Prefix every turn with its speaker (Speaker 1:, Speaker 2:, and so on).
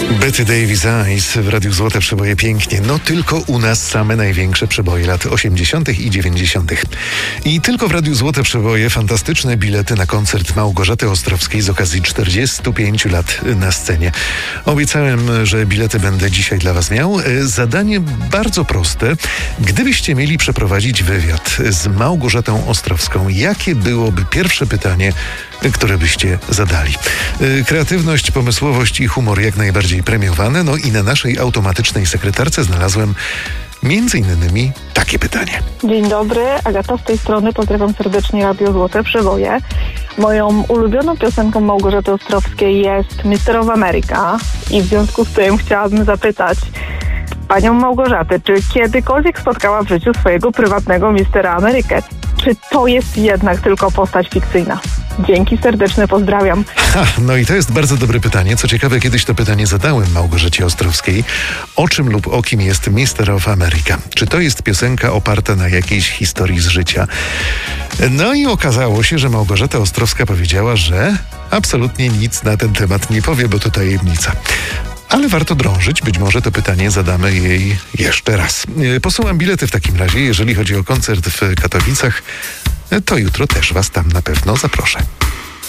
Speaker 1: Betty Davis Eyes w Radiu Złote Przeboje pięknie. No tylko u nas same największe przeboje lat 80. i 90. I tylko w Radiu Złote Przeboje fantastyczne bilety na koncert Małgorzaty Ostrowskiej z okazji 45 lat na scenie. Obiecałem, że bilety będę dzisiaj dla Was miał. Zadanie bardzo proste. Gdybyście mieli przeprowadzić wywiad z Małgorzatą Ostrowską, jakie byłoby pierwsze pytanie, które byście zadali? Kreatywność, pomysłowość i humor jak najbardziej premiowane. No i na naszej automatycznej sekretarce znalazłem między innymi takie pytanie.
Speaker 2: Dzień dobry, Agata z tej strony, pozdrawiam serdecznie Radio Złote Przeboje. Moją ulubioną piosenką Małgorzaty Ostrowskiej jest Mister of America i w związku z tym chciałabym zapytać panią Małgorzatę, czy kiedykolwiek spotkała w życiu swojego prywatnego Mistera Amerykę? Czy to jest jednak tylko postać fikcyjna? Dzięki serdeczne, pozdrawiam.
Speaker 1: No i to jest bardzo dobre pytanie. Co ciekawe, kiedyś to pytanie zadałem Małgorzacie Ostrowskiej. O czym lub o kim jest Mister of America? Czy to jest piosenka oparta na jakiejś historii z życia? No i okazało się, że Małgorzata Ostrowska powiedziała, że absolutnie nic na ten temat nie powie, bo to tajemnica. Ale warto drążyć, być może to pytanie zadamy jej jeszcze raz. Posyłam bilety w takim razie, jeżeli chodzi o koncert w Katowicach, to jutro też Was tam na pewno zaproszę.